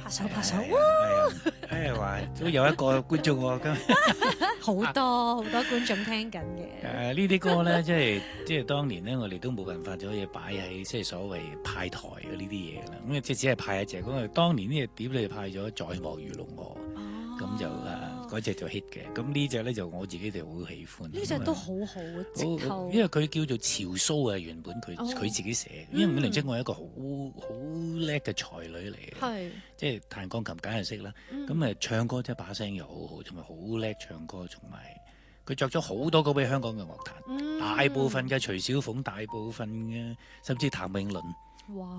手拍手， 話都有一個觀眾喎，咁好多觀眾聽緊嘅。 呢啲歌咧，即係當年咧，我哋都冇辦法咗嘢擺喺即係所謂派台嘅呢啲嘢啦。咁即係只係派一隻，咁啊當年呢隻碟你派咗《在望如龍河》，咁就嗰隻就 hit 嘅。咁呢隻咧就我自己就好喜歡。 呢隻都好好啊，直頭。 因為佢叫做潮蘇啊，原本佢自己寫，因為伍玲晶我係一個好叻嘅才女嚟嘅， 係即係彈鋼琴梗係識啦。咁唱歌即係把聲又好好，同埋好叻唱歌，同埋佢作咗好多歌俾香港嘅樂壇，大部分嘅徐小鳳，大部分嘅甚至譚詠麟。 哇！